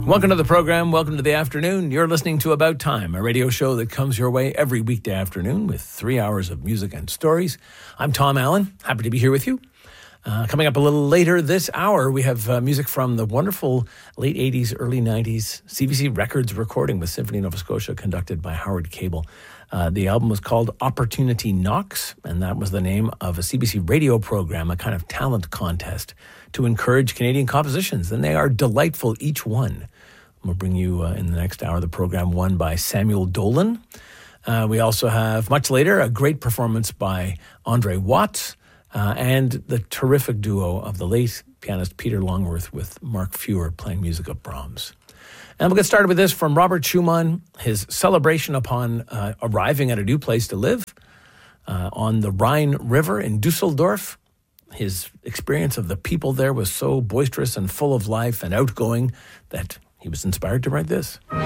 Welcome to the program. Welcome to the afternoon. You're listening to About Time, a radio show that comes your way every weekday afternoon with 3 hours of music and stories. I'm Tom Allen. Happy to be here with you. Coming up a little later this hour, we have music from the wonderful late 80s, early 90s CBC Records recording with Symphony Nova Scotia conducted by Howard Cable. The album was called Opportunity Knocks, and that was the name of a CBC radio program, a kind of talent contest to encourage Canadian compositions, and they are delightful, each one. We'll bring you in the next hour the program won by Samuel Dolan. We also have, much later, a great performance by Andre Watts and the terrific duo of the late pianist Peter Longworth with Mark Feuer playing music of Brahms. And we'll get started with this from Robert Schumann, his celebration upon arriving at a new place to live on the Rhine River in Dusseldorf. His experience of the people there was so boisterous and full of life and outgoing that he was inspired to write this.